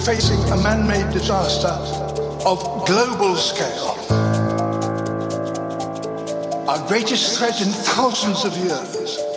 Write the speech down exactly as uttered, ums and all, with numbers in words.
facing a man-made disaster of global scale. Our greatest threat in thousands of years